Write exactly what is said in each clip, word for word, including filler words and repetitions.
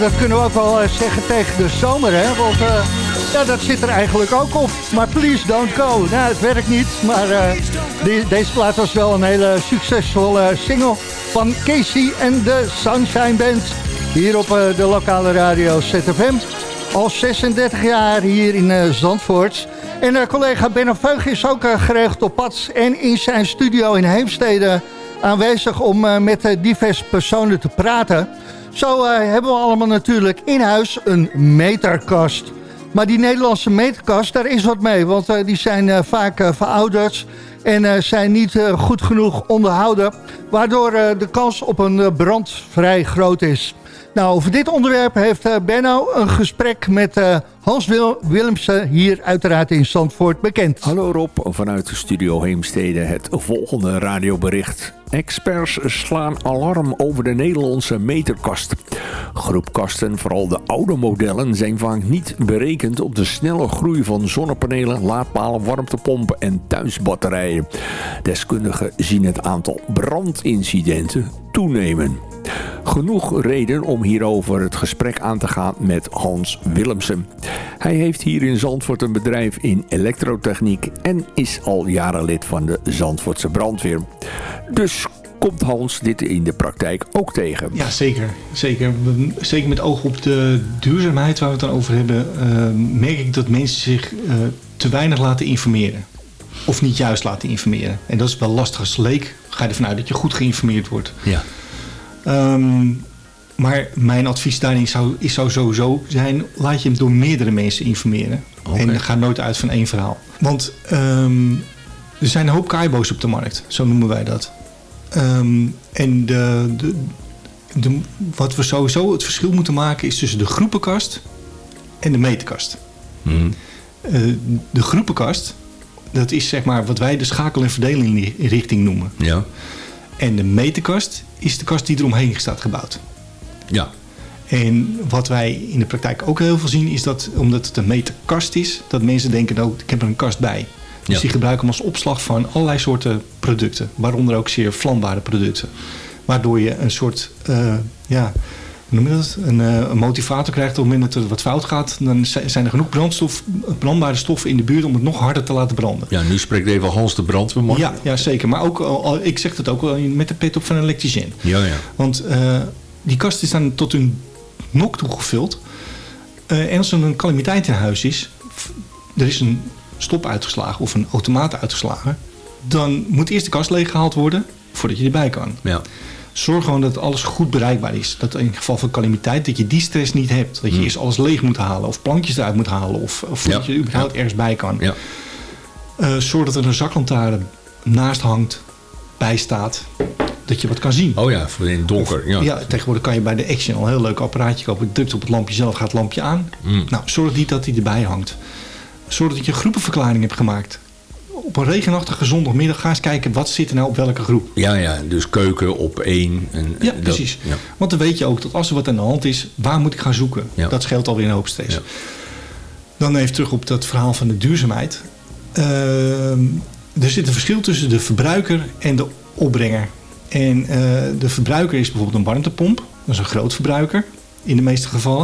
Dat kunnen we ook wel uh, zeggen tegen de zomer, hè? Want uh, ja, dat zit er eigenlijk ook op. Maar Please Don't Go. Nou, het werkt niet, maar uh, die, deze plaat was wel een hele succesvolle single van Casey en de Sunshine Band. Hier op uh, de lokale radio Z F M. Al zesendertig jaar hier in uh, Zandvoort. En uh, collega Benno Veug is ook uh, geregeld op pad en in zijn studio in Heemstede aanwezig om uh, met uh, diverse personen te praten. Zo uh, hebben we allemaal natuurlijk in huis een meterkast. Maar die Nederlandse meterkast, daar is wat mee. Want uh, die zijn uh, vaak uh, verouderd en uh, zijn niet uh, goed genoeg onderhouden. Waardoor uh, de kans op een uh, brand vrij groot is. Nou, over dit onderwerp heeft uh, Benno een gesprek met uh, Hans Wil- Willemsen hier uiteraard in Zandvoort bekend. Hallo Rob, vanuit de studio Heemstede het volgende radiobericht. Experts slaan alarm over de Nederlandse meterkast. Groepkasten, vooral de oude modellen, zijn vaak niet berekend op de snelle groei van zonnepanelen, laadpalen, warmtepompen en thuisbatterijen. Deskundigen zien het aantal brandincidenten toenemen. Genoeg reden om hierover het gesprek aan te gaan met Hans Willemsen. Hij heeft hier in Zandvoort een bedrijf in elektrotechniek en is al jaren lid van de Zandvoortse brandweer. Dus komt Hans dit in de praktijk ook tegen? Ja, zeker. Zeker, zeker met oog op de duurzaamheid waar we het dan over hebben, uh, merk ik dat mensen zich uh, te weinig laten informeren. Of niet juist laten informeren. En dat is wel lastig als leek. Ga je ervan uit dat je goed geïnformeerd wordt. Ja. Um, maar mijn advies daarin zou, is zou sowieso zijn, laat je hem door meerdere mensen informeren. Okay. En ga nooit uit van één verhaal. Want um, er zijn een hoop kaibo's op de markt, zo noemen wij dat. Um, en de, de, de, wat we sowieso het verschil moeten maken is tussen de groepenkast en de meterkast. Hmm. Uh, de groepenkast, dat is zeg maar wat wij de schakel- en verdelinrichting noemen. Ja. En de meterkast is de kast die eromheen staat gebouwd. Ja. En wat wij in de praktijk ook heel veel zien is dat, omdat het een meterkast is, dat mensen denken, nou, ik heb er een kast bij. Dus ja. Die gebruiken hem als opslag van allerlei soorten producten. Waaronder ook zeer vlambare producten. Waardoor je een soort, uh, ja, hoe noem je dat? Een, uh, een motivator krijgt op het moment dat er wat fout gaat. Dan zijn er genoeg brandstof, brandbare stoffen in de buurt om het nog harder te laten branden. Ja, nu spreekt even Hans de brandweerman. Ja, ja, zeker. Maar ook, al, ik zeg dat ook met de pet op van een elektricien. Ja, ja. Want uh, die kasten staan tot hun nok toe gevuld. Uh, en als er een calamiteit in huis is, er is een stop uitgeslagen of een automaat uitgeslagen, dan moet eerst de kast leeggehaald worden voordat je erbij kan. Ja. Zorg gewoon dat alles goed bereikbaar is. Dat in geval van calamiteit, dat je die stress niet hebt. Dat je hmm. eerst alles leeg moet halen of plankjes eruit moet halen of, of voordat ja. je überhaupt ja. ergens bij kan. Ja. Uh, zorg dat er een zaklantaarn naast hangt, bij staat, dat je wat kan zien. Oh ja, voor in het donker. Of, ja. ja, tegenwoordig kan je bij de Action al een heel leuk apparaatje kopen. Je drukt op het lampje zelf, gaat het lampje aan. Mm. Nou, zorg niet dat hij erbij hangt. Zorg dat je een groepenverklaring hebt gemaakt. Op een regenachtige zondagmiddag ga eens kijken wat zit er nou op welke groep. Ja, ja, dus keuken op één. En, ja, dat, precies. Ja. Want dan weet je ook dat als er wat aan de hand is, waar moet ik gaan zoeken? Ja. Dat scheelt alweer een hoop stress. Ja. Dan even terug op dat verhaal van de duurzaamheid. Uh, er zit een verschil tussen de verbruiker en de opbrenger. En uh, de verbruiker is bijvoorbeeld een warmtepomp. Dat is een groot verbruiker, in de meeste gevallen.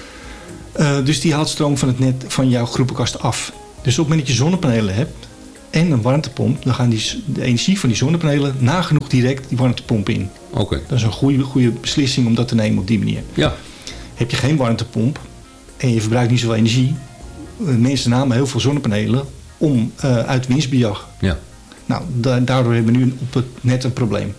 Uh, dus die haalt stroom van het net van jouw groepenkast af. Dus op het moment dat je zonnepanelen hebt en een warmtepomp, dan gaan die, de energie van die zonnepanelen nagenoeg direct die warmtepomp in. Oké. Okay. Dat is een goede, goede beslissing om dat te nemen op die manier. Ja. Heb je geen warmtepomp en je verbruikt niet zoveel energie, mensen namen heel veel zonnepanelen om uh, uit winstbejag. Ja. Nou, da- daardoor hebben we nu op het net een probleem.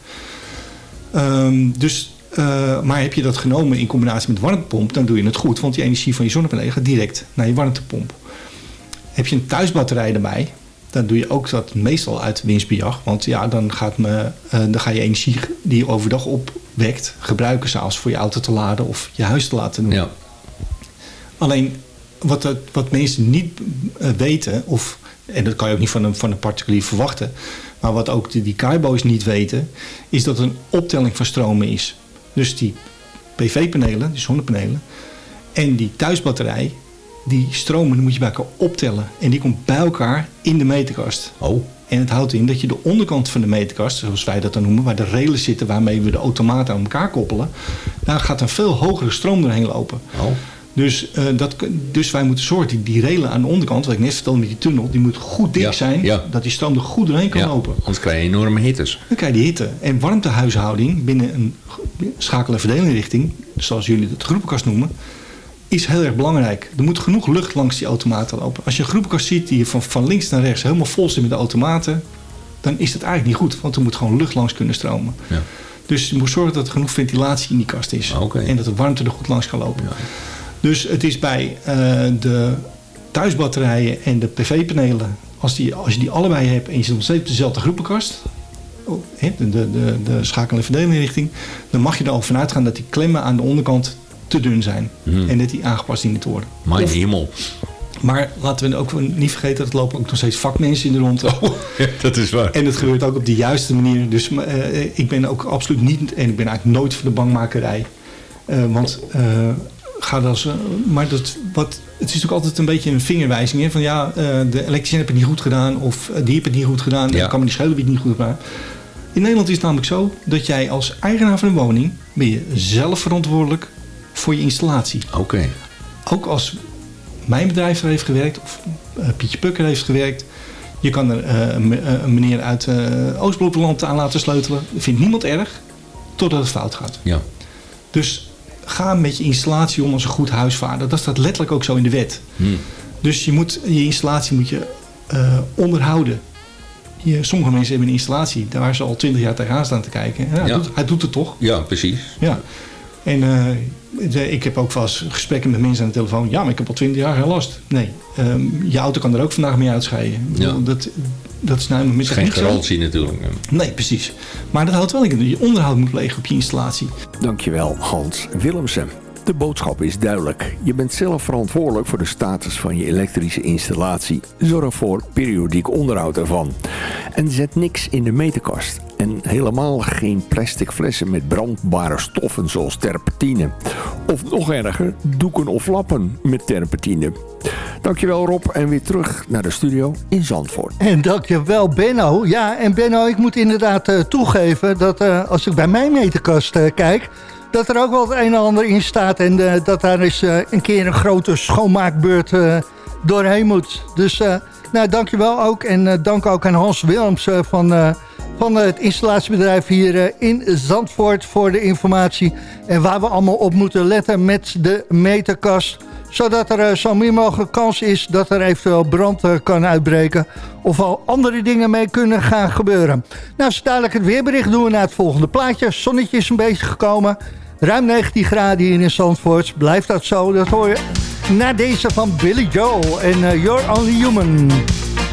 Um, dus, uh, maar heb je dat genomen in combinatie met warmtepomp, dan doe je het goed. Want die energie van je zonnepanelen gaat direct naar je warmtepomp. Heb je een thuisbatterij erbij, dan doe je ook dat meestal uit winstbejag. Want ja, dan, gaat me, uh, dan ga je energie die je overdag opwekt gebruiken s'avonds voor je auto te laden of je huis te laten doen. Ja. Alleen wat, het, wat mensen niet uh, weten, of, en dat kan je ook niet van een, van een particulier verwachten, maar wat ook die, die kaibo's niet weten, is dat er een optelling van stromen is. Dus die P V-panelen, die zonnepanelen, en die thuisbatterij, die stromen die moet je bij elkaar optellen. En die komt bij elkaar in de meterkast. Oh. En het houdt in dat je de onderkant van de meterkast, zoals wij dat dan noemen, waar de railen zitten waarmee we de automaten aan elkaar koppelen, daar gaat een veel hogere stroom doorheen lopen. Oh. Dus, uh, dat, dus wij moeten zorgen dat die railen aan de onderkant, wat ik net vertelde met die tunnel, die moet goed dik ja, zijn, ja. dat die stroom er goed doorheen kan ja, lopen. Anders krijg je enorme hittes. Dan krijg je die hitte. En warmtehuishouding binnen een schakel- en verdelinrichting, zoals jullie het groepenkast noemen, is heel erg belangrijk. Er moet genoeg lucht langs die automaten lopen. Als je een groepenkast ziet die van, van links naar rechts helemaal vol zit met de automaten, dan is dat eigenlijk niet goed, want er moet gewoon lucht langs kunnen stromen. Ja. Dus je moet zorgen dat er genoeg ventilatie in die kast is. Okay. En dat de warmte er goed langs kan lopen. Ja. Dus het is bij uh, de thuisbatterijen en de pv-panelen, als, die, als je die allebei hebt en je zit nog steeds op dezelfde groepenkast, oh, de, de, de, de schakel- en verdelinrichting, dan mag je er al vanuit gaan dat die klemmen aan de onderkant te dun zijn. Hmm. En dat die aangepast dienen te worden. Mijn hemel. Maar laten we ook niet vergeten dat er lopen ook nog steeds vakmensen in de rond. Oh, ja, dat is waar. En dat gebeurt ook op de juiste manier. Dus uh, ik ben ook absoluut niet, en ik ben eigenlijk nooit voor de bangmakerij. Uh, want uh, ga dat, uh, maar dat, wat, het is natuurlijk altijd een beetje een vingerwijzing. Hè, van ja, uh, de elektricien heeft het niet goed gedaan. Of uh, die heeft het niet goed gedaan. Ja. Dan kan me die schelen wie het niet goed gedaan. In Nederland is het namelijk zo dat jij als eigenaar van een woning ben je zelf verantwoordelijk voor je installatie. Oké. Okay. Ook als mijn bedrijf er heeft gewerkt, of uh, Pietje Pukker heeft gewerkt. Je kan er uh, een, een meneer uit uh, Oostblokland aan laten sleutelen. Dat vindt niemand erg, totdat het fout gaat. Ja. Dus ga met je installatie om als een goed huisvader. Dat staat letterlijk ook zo in de wet. Hmm. Dus je, moet, je installatie moet je uh, onderhouden. Je, sommige mensen hebben een installatie waar ze al twintig jaar tegenaan staan te kijken. Ja, ja. Hij, doet, hij doet het toch? Ja, precies. Ja. En uh, de, ik heb ook wel eens gesprekken met mensen aan de telefoon. Ja, maar ik heb al twintig jaar geen last. Nee, um, je auto kan er ook vandaag mee uitscheiden. Ja. Dat, dat is nou met geen garantie natuurlijk. Nee, precies. Maar dat houdt wel in. Je onderhoud moet plegen op je installatie. Dankjewel, Hans Willemsen. De boodschap is duidelijk. Je bent zelf verantwoordelijk voor de status van je elektrische installatie. Zorg voor periodiek onderhoud ervan. En zet niks in de meterkast. En helemaal geen plastic flessen met brandbare stoffen zoals terpentine. Of nog erger, doeken of lappen met terpentine. Dankjewel Rob en weer terug naar de studio in Zandvoort. En dankjewel Benno. Ja, en Benno, ik moet inderdaad uh, toegeven dat uh, als ik bij mijn meterkast uh, kijk, dat er ook wel het een en ander in staat en uh, dat daar eens uh, een keer een grote schoonmaakbeurt uh, doorheen moet. Dus uh, nou, dankjewel ook en uh, dank ook aan Hans Willems uh, van, uh, van uh, het installatiebedrijf hier uh, in Zandvoort voor de informatie. En waar we allemaal op moeten letten met de meterkast, zodat er uh, zo min mogelijk kans is dat er eventueel brand uh, kan uitbreken of al andere dingen mee kunnen gaan gebeuren. Nou, zo dadelijk het weerbericht doen we naar het volgende plaatje. Zonnetje is een beetje gekomen. Ruim negentien graden hier in Zandvoort. Blijft dat zo? Dat hoor je na deze van Billy Joel en uh, You're Only Human.